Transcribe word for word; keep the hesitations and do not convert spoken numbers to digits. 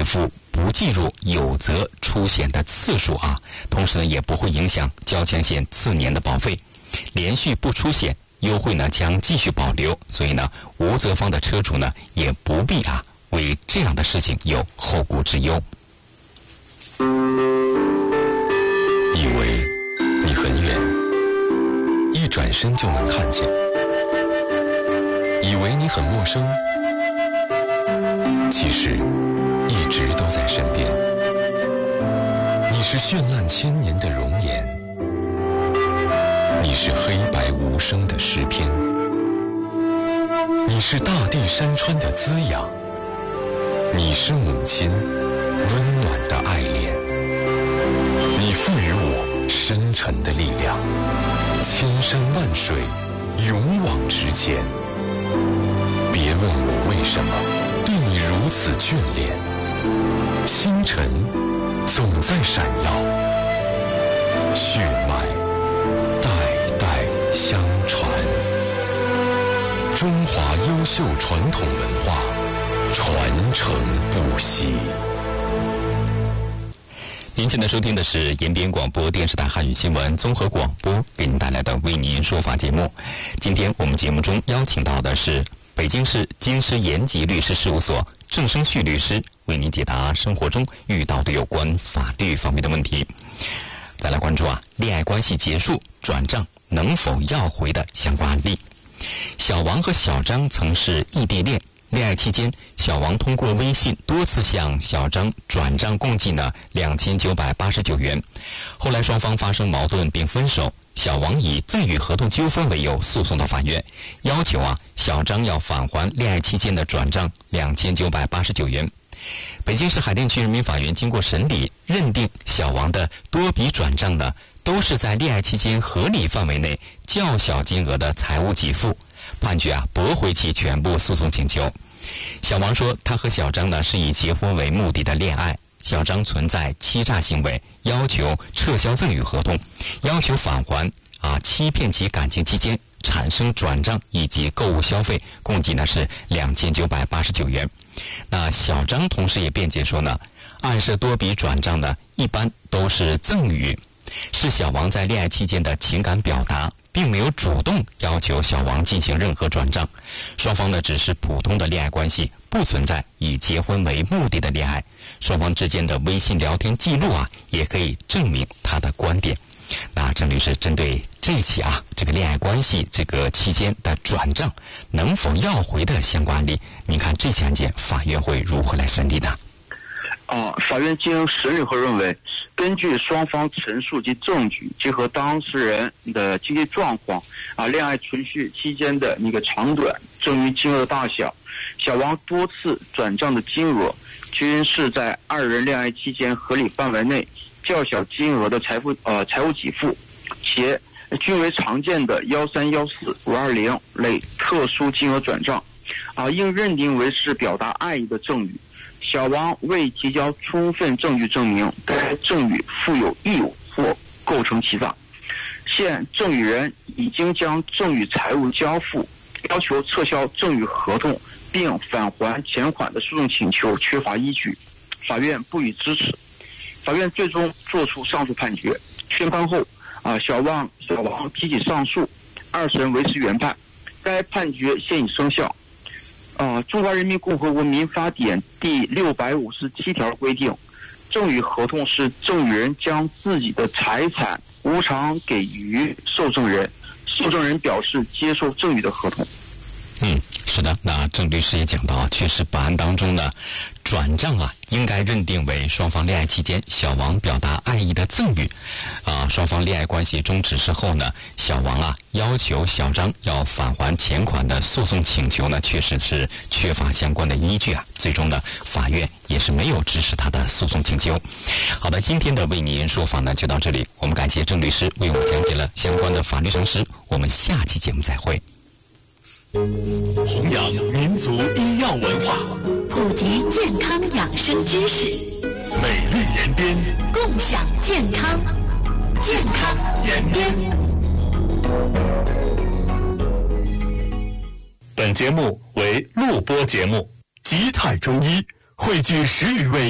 付不计入有责出险的次数啊，同时呢也不会影响交强险次年的保费。连续不出险，优惠呢将继续保留，所以呢无责方的车主呢也不必啊为这样的事情有后顾之忧。 以为你很远，一转身就能看见；以为你很陌生，其实一直都在身边。你是绚烂千年的容颜，你是黑白无声的诗篇，你是大地山川的滋养，你是母亲温暖的爱恋，你赋予我深沉的力量，千山万水勇往直前。别问我为什么对你如此眷恋，星辰总在闪耀，血脉代代相传，中华优秀传统文化传承不息。 您现在收听的是延边广播电视台汉语新闻综合广播给您带来的为您说法节目。今天我们节目中邀请到的是北京市京师延吉律师事务所郑生旭律师，为您解答生活中遇到的有关法律方面的问题。再来关注啊，恋爱关系结束转账能否要回的相关案例。小王和小张曾是异地恋，恋爱期间，小王通过微信多次向小张转账共计呢两千九百八十九元。后来双方发生矛盾并分手，小王以赠与合同纠纷为由诉讼到法院，要求啊小张要返还恋爱期间的转账两千九百八十九元。北京市海淀区人民法院经过审理，认定小王的多笔转账呢都是在恋爱期间合理范围内较小金额的财务给付，判决啊驳回其全部诉讼请求。小王说，他和小张呢是以结婚为目的的恋爱，小张存在欺诈行为，要求撤销赠与合同，要求返还啊欺骗其感情期间产生转账以及购物消费，共计呢是两千九百八十九元。那小张同时也辩解说呢，案涉多笔转账呢一般都是赠与，是小王在恋爱期间的情感表达，并没有主动要求小王进行任何转账，双方呢只是普通的恋爱关系，不存在以结婚为目的的恋爱。双方之间的微信聊天记录啊，也可以证明他的观点。那郑律师针对这起啊这个恋爱关系这个期间的转账能否要回的相关案例，您看这起案件法院会如何来审理呢？ 啊，法院经审理后认为，根据双方陈述及证据，结合当事人的经济状况啊，恋爱存续期间的那个长短、赠与金额的大小，小王多次转账的金额均是在二人恋爱期间合理范围内较小金额的财富呃财务给付，且均为常见的幺三幺四五二零类特殊金额转账，啊，应认定为是表达爱意的赠与。小王未提交充分证据证明该赠与负有义务或构成欺诈，现赠与人已经将赠与财物交付，要求撤销赠与合同并返还钱款的诉讼请求缺乏依据，法院不予支持。法院最终作出上诉判决，宣判后啊，小王小王提起上诉，二审维持原判，该判决现已生效。啊，中华人民共和国民法典第六百五十七条规定，赠与合同是赠与人将自己的财产无偿给予受赠人，受赠人表示接受赠与的合同。 嗯，是的，那郑律师也讲到啊，确实本案当中呢，转账啊应该认定为双方恋爱期间小王表达爱意的赠与，啊，双方恋爱关系终止之后呢，小王啊要求小张要返还钱款的诉讼请求呢，确实是缺乏相关的依据啊，最终呢，法院也是没有支持他的诉讼请求。好的，今天的为您说法呢就到这里，我们感谢郑律师为我们讲解了相关的法律常识，我们下期节目再会。 弘扬民族医药文化， 普及健康养生知识， 美丽延边， 共享健康，健康延边。 本节目为录播节目，吉泰中医汇聚十余位